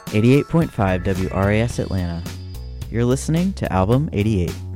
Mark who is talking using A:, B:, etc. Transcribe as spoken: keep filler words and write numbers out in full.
A: eighty-eight point five W R A S Atlanta. You're listening to Album eighty-eight.